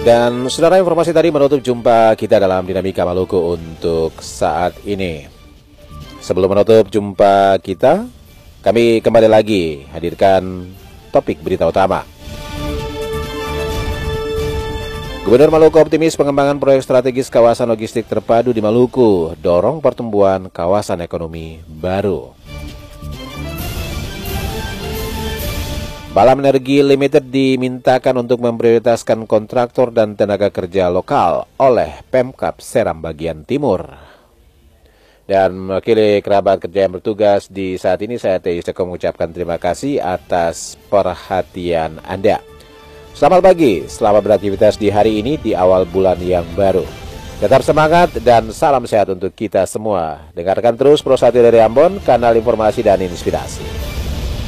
Dan saudara, informasi tadi menutup jumpa kita dalam Dinamika Maluku untuk saat ini. Sebelum menutup jumpa kita, kami kembali lagi hadirkan topik berita utama. Gubernur Maluku optimis pengembangan proyek strategis kawasan logistik terpadu di Maluku, dorong pertumbuhan kawasan ekonomi baru. Balam Energi Limited dimintakan untuk memprioritaskan kontraktor dan tenaga kerja lokal oleh Pemkab Seram bagian Timur. Dan mewakili kerabat kerja yang bertugas di saat ini, saya Teh Yuseko mengucapkan terima kasih atas perhatian Anda. Selamat pagi, selamat beraktivitas di hari ini di awal bulan yang baru. Tetap semangat dan salam sehat untuk kita semua. Dengarkan terus Pro 1 dari Ambon, kanal informasi dan inspirasi.